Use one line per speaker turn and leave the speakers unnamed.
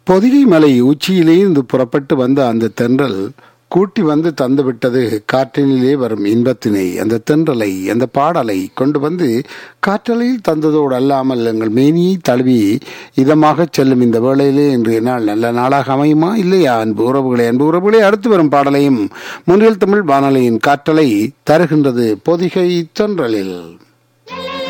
பொதிகை மலை உச்சியிலிருந்து புறப்பட்டு வந்த அந்த தென்றல் கூட்டி வந்து தந்துவிட்டது காற்றினிலே வரும் இன்பத்தினை. அந்த தென்றலை, அந்த பாடலை கொண்டு வந்து காற்றலையில் தந்ததோடு அல்லாமல் எங்கள் மேனியை தழுவி இதமாக செல்லும் இந்த வேளையிலே இன்றைய நாள் நல்ல நாளாக அமையுமா இல்லையா? அன்பு உறவுகளே, அடுத்து வரும் பாடலையும் முன்னில் தமிழ் வானொலியின் காற்றலை தருகின்றது பொதிகை தென்றலில்.